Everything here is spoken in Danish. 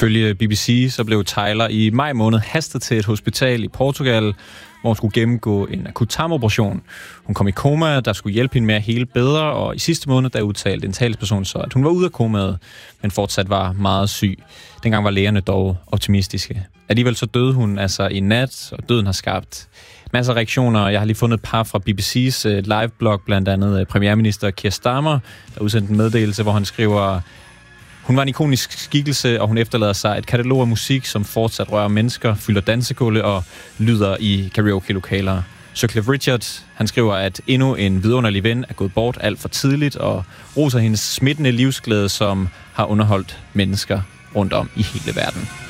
Ifølge BBC så blev Tyler i maj måned hastet til et hospital i Portugal, hvor hun skulle gennemgå en akut tarmoperation. Hun kom i koma, der skulle hjælpe hende med at hele bedre, og i sidste måned der udtalte en talsperson så, at hun var ude af komaet, men fortsat var meget syg. Dengang var lægerne dog optimistiske. Alligevel så døde hun altså i nat, og døden har skabt masser af reaktioner. Jeg har lige fundet et par fra BBC's live-blog, blandt andet premierminister Keir Starmer, der udsendte en meddelelse, hvor han skriver: hun var en ikonisk skikkelse, og hun efterlader sig et katalog af musik, som fortsat rører mennesker, fylder dansegulve og lyder i karaoke-lokaler. Sir Cliff Richard, han skriver, at endnu en vidunderlig ven er gået bort alt for tidligt, og roser hendes smittende livsglæde, som har underholdt mennesker rundt om i hele verden.